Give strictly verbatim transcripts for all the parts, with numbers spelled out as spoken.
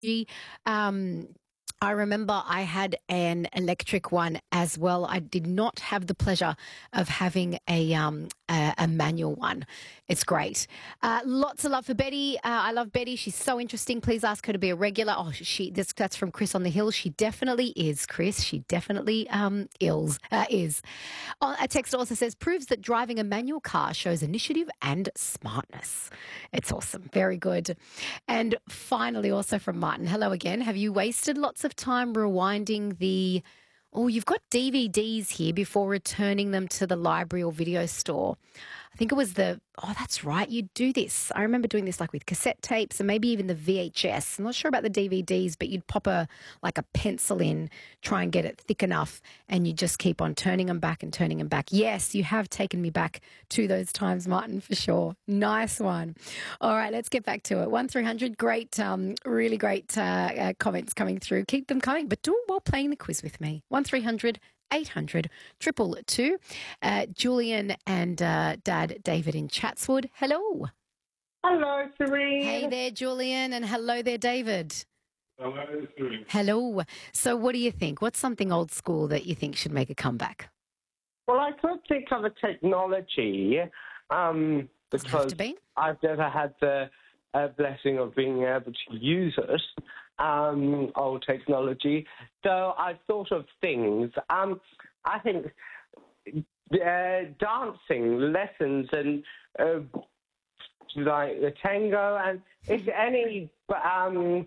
Um, I remember I had an electric one as well. I did not have the pleasure of having a um, a, a manual one. It's great. Uh, lots of love for Betty. Uh, I love Betty. She's so interesting. Please ask her to be a regular. Oh, she. This, that's from Chris on the Hill. She definitely is, Chris. She definitely um, ills, uh, is. Uh, a text also says proves that driving a manual car shows initiative and smartness. It's awesome. Very good. And finally, also from Martin. Hello again. Have you wasted lots of time rewinding the, oh, you've got D V Ds here before returning them to the library or video store? I think it was the, oh, that's right, you do this. I remember doing this like with cassette tapes and maybe even the V H S. I'm not sure about the D V Ds, but you'd pop a like a pencil in, try and get it thick enough, and you just keep on turning them back and turning them back. Yes, you have taken me back to those times, Martin, for sure. Nice one. All right, let's get back to it. one three hundred, great, um, really great uh, uh, comments coming through. Keep them coming, but do it while playing the quiz with me. one three hundred eight hundred two two two. Uh, Julian and uh, Dad David in Chatswood. Hello. Hello, Serene. Hey there, Julian, and hello there, David. Hello, Serene. Hello. So what do you think? What's something old school that you think should make a comeback? Well, I could think of a technology um, Doesn't have because to be. I've never had the uh, blessing of being able to use it, um, old technology. So I've thought of things. Um, I think uh, dancing lessons and uh, like the tango and if any um,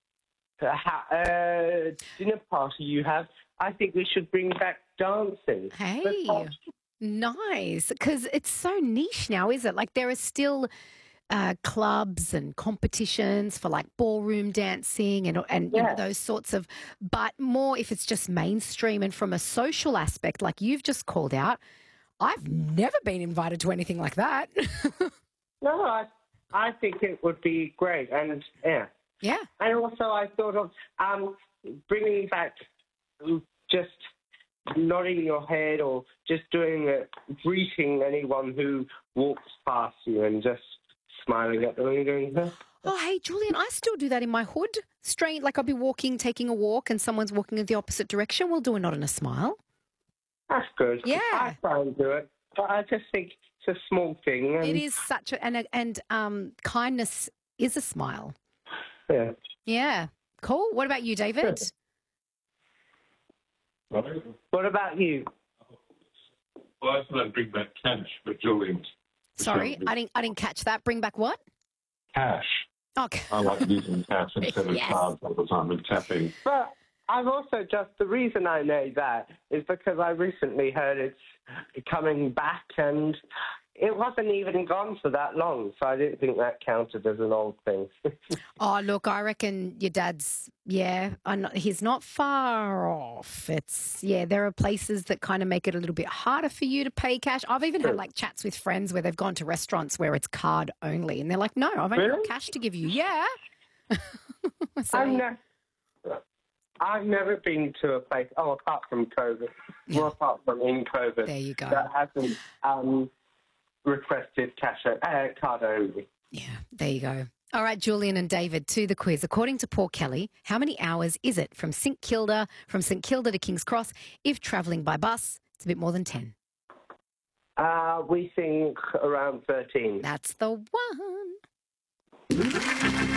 uh, dinner party you have, I think we should bring back dancing. Hey, nice. Because it's so niche now, is it? Like there are still uh, clubs and competitions for like ballroom dancing and and you know, Yeah. those sorts of, but more if it's just mainstream and from a social aspect, like you've just called out. I've never been invited to anything like that. No, I, I think it would be great, and yeah, Yeah. and also I thought of um, bringing back just nodding your head or just doing a, greeting anyone who walks past you and just smiling at them and going, "Huh?" Oh, hey, Julian, I still do that in my hood. Straight, like I'll be walking, taking a walk, and someone's walking in the opposite direction. We'll do a nod and a smile. That's good. Yeah. I try and do it, but I just think it's a small thing. And, It is such a, and, and um, kindness is a smile. Yeah. Yeah. Cool. What about you, David? What about you? Well, I thought I'd bring back cash for Julian. Sorry, I didn't, I didn't catch that. Bring back what? Cash. Okay. I like using cash instead of Yes. cards all the time and tapping. But I've also just, the reason I know that is because I recently heard it's coming back and it wasn't even gone for that long, so I didn't think that counted as an old thing. Oh, look, I reckon your dad's, yeah, I'm not, he's not far off. It's, yeah, there are places that kind of make it a little bit harder for you to pay cash. I've even had True. like chats with friends where they've gone to restaurants where it's card only and they're like, no, I've only got Really? cash to give you. Yeah. So, I've, ne- I've never been to a place, oh, apart from COVID, Yeah. well, apart from in COVID, there you go. that hasn't um, requested cash, uh, card only. Yeah, there you go. All right, Julian and David, to the quiz. According to Paul Kelly, how many hours is it from St Kilda, from St Kilda to King's Cross? If travelling by bus, it's a bit more than ten. Uh, we think around thirteen. That's the one.